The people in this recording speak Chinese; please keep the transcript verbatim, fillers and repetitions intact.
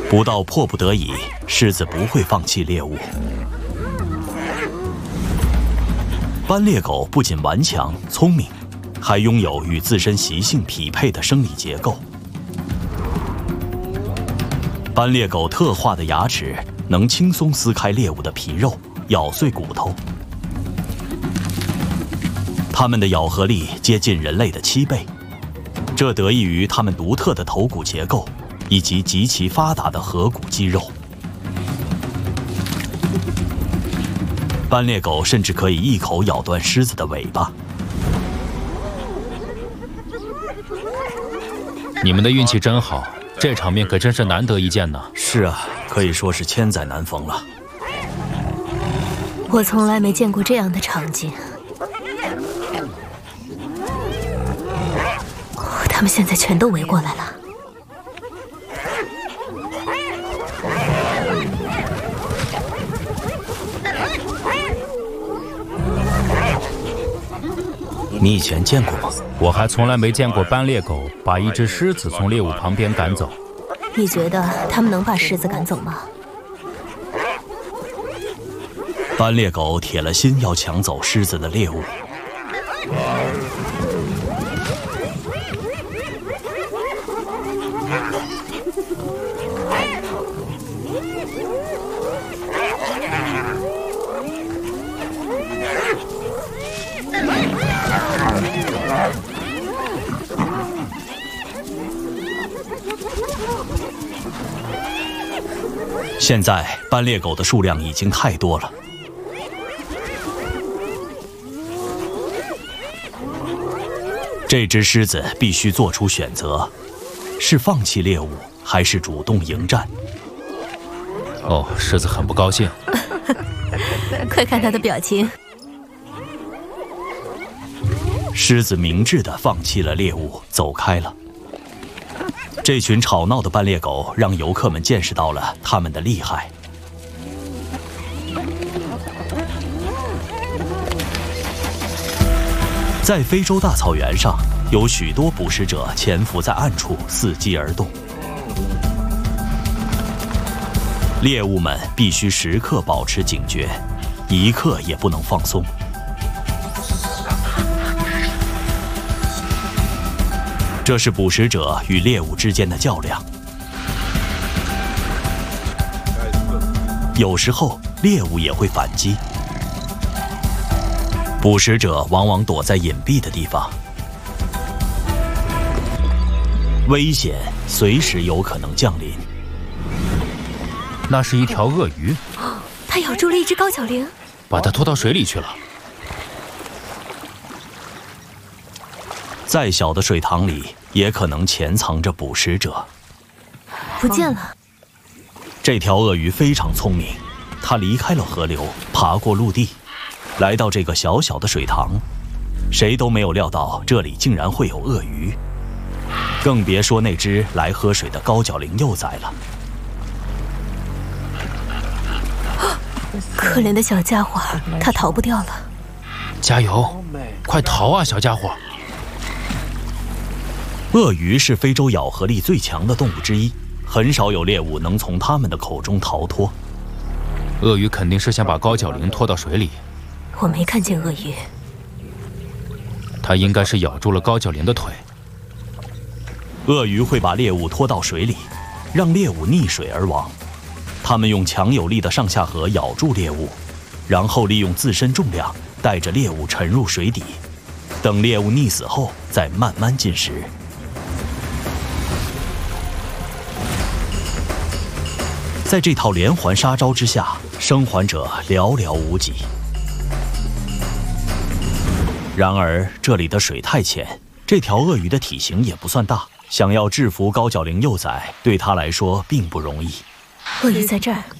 不到迫不得已，狮子不会放弃猎物。斑鬣狗不仅顽强聪明，还拥有与自身习性匹配的生理结构。斑鬣狗特化的牙齿能轻松撕开猎物的皮肉，咬碎骨头。它们的咬合力接近人类的七倍，这得益于它们独特的头骨结构以及极其发达的颌骨肌肉。斑鬣狗甚至可以一口咬断狮子的尾巴。 你们的运气真好，这场面可真是难得一见呢。 是啊，可以说是千载难逢了。 我从来没见过这样的场景。他们现在全都围过来了。 你以前见过吗？ 我还从来没见过斑鬣狗把一只狮子从猎物旁边赶走。 你觉得他们能把狮子赶走吗？ 斑鬣狗铁了心要抢走狮子的猎物。现在斑鬣狗的数量已经太多了。这只狮子必须做出选择，是放弃猎物，还是主动迎战？ 哦，狮子很不高兴。 快看它的表情。 狮子明智地放弃了猎物，走开了。这群吵闹的斑鬣狗让游客们见识到了它们的厉害。在非洲大草原上，有许多捕食者潜伏在暗处，伺机而动。猎物们必须时刻保持警觉，一刻也不能放松。这是捕食者与猎物之间的较量。有时候，猎物也会反击。捕食者往往躲在隐蔽的地方，危险随时有可能降临。 那是一条鳄鱼， 它咬住了一只高脚羚， 把它拖到水里去了。 再小的水塘里，也可能潜藏着捕食者。 不见了。 这条鳄鱼非常聪明，它离开了河流，爬过陆地，来到这个小小的水塘。谁都没有料到这里竟然会有鳄鱼，更别说那只来喝水的高脚羚幼崽了。 可怜的小家伙，它逃不掉了。 加油，快逃啊，小家伙！ 鳄鱼是非洲咬合力最强的动物之一，很少有猎物能从它们的口中逃脱。 鳄鱼肯定是想把高脚羚拖到水里。 我没看见鳄鱼。 它应该是咬住了高脚羚的腿。 鳄鱼会把猎物拖到水里，让猎物溺水而亡。它们用强有力的上下颌咬住猎物，然后利用自身重量带着猎物沉入水底，等猎物溺死后再慢慢进食。在这套连环杀招之下，生还者寥寥无几。然而，这里的水太浅，这条鳄鱼的体型也不算大，想要制服高脚羚幼崽，对它来说并不容易。 鳄鱼在这儿，